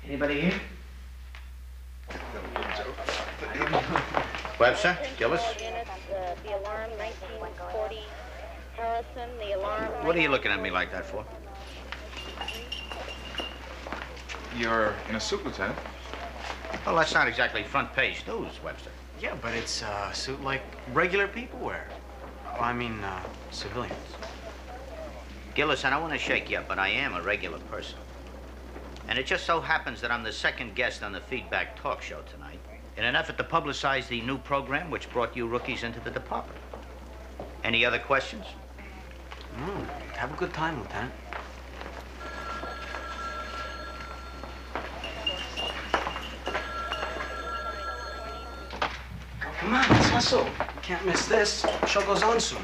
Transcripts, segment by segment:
Anybody here? Webster, Gillis. The alarm, 1940 Harrison, the alarm. What are you looking at me like that for? You're in a suit, Lieutenant. Well, that's not exactly front page news, Webster. Yeah, but it's a suit like regular people wear. Well, I mean, civilians. Gillis, I don't want to shake you up, but I am a regular person. And it just so happens that I'm the second guest on the Feedback Talk Show tonight in an effort to publicize the new program which brought you rookies into the department. Any other questions? Have a good time, Lieutenant. Come on, let's hustle. We can't miss this. Show goes on soon.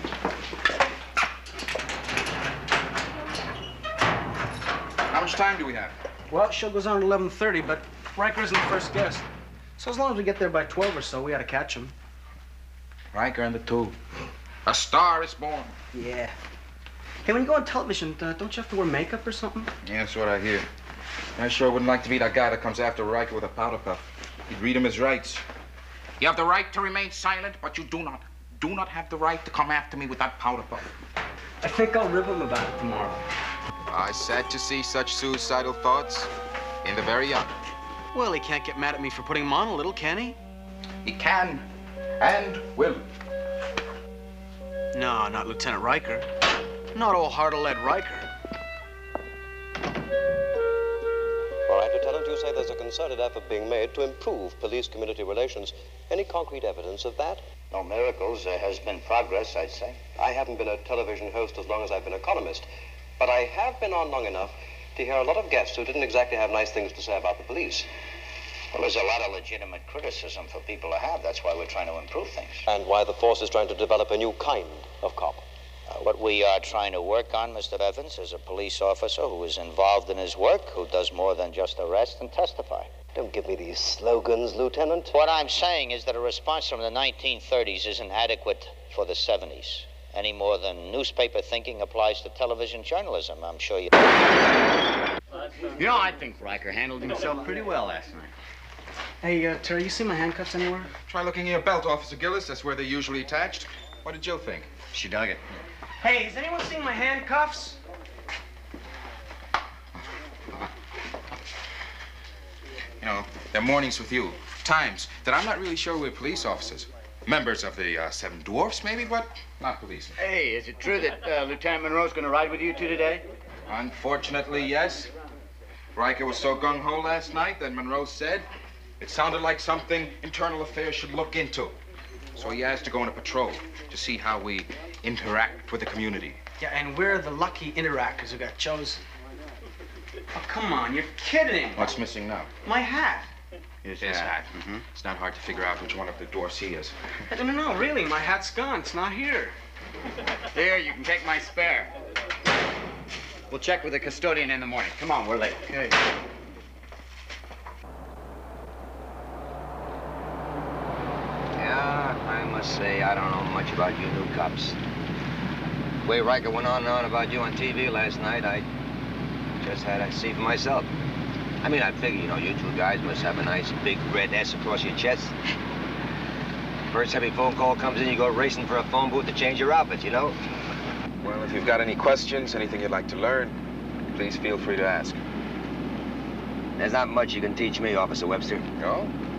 How much time do we have? Well, show goes on at 11:30, but Riker isn't the first guest. So as long as we get there by 12 or so, we ought to catch him. Riker and the two. A star is born. Yeah. Hey, when you go on television, don't you have to wear makeup or something? Yeah, that's what I hear. I sure wouldn't like to be that guy that comes after Riker with a powder puff. He'd read him his rights. You have the right to remain silent, but you do not have the right to come after me with that powder puff. I think I'll rib him about it tomorrow. I sad to see such suicidal thoughts in the very young. Well, he can't get mad at me for putting him on a little, can he? He can and will. No, not Lieutenant Riker. Not old heart-of-lead Riker. All right, Lieutenant, you say there's a concerted effort being made to improve police-community relations. Any concrete evidence of that? No miracles. There has been progress, I'd say. I haven't been a television host as long as I've been a columnist, but I have been on long enough to hear a lot of guests who didn't exactly have nice things to say about the police. Well, there's a lot of legitimate criticism for people to have. That's why we're trying to improve things. And why the force is trying to develop a new kind of cop. What we are trying to work on, Mr. Evans, is a police officer who is involved in his work, who does more than just arrest and testify. Don't give me these slogans, Lieutenant. What I'm saying is that a response from the 1930s isn't adequate for the 70s, any more than newspaper thinking applies to television journalism. I'm sure you... You know, I think Riker handled himself pretty well last night. Hey, Terry, you see my handcuffs anywhere? Try looking in your belt, Officer Gillis. That's where they're usually attached. What did Jill think? She dug it. Hey, has anyone seen my handcuffs? You know, there are mornings with you, times that I'm not really sure we're police officers. Members of the Seven Dwarfs, maybe, but not police. Hey, is it true that Lieutenant Monroe's going to ride with you two today? Unfortunately, yes. Riker was so gung-ho last night that Monroe said it sounded like something Internal Affairs should look into. So he asked to go on a patrol to see how we interact with the community. Yeah, and we're the lucky interactors who got chosen. Oh, come on, you're kidding. What's missing now? My hat. His hat. Mm-hmm. It's not hard to figure out which one of the dwarfs he is. No, really, my hat's gone. It's not here. Here, you can take my spare. We'll check with the custodian in the morning. Come on, we're late. Okay. Yeah, I must say, I don't know much about you new cops. The way Riker went on and on about you on TV last night, I just had to see for myself. I mean, I figure, you know, you two guys must have a nice big red S across your chest. First heavy phone call comes in, you go racing for a phone booth to change your outfit, you know? Well, if you've got any questions, anything you'd like to learn, please feel free to ask. There's not much you can teach me, Officer Webster. No?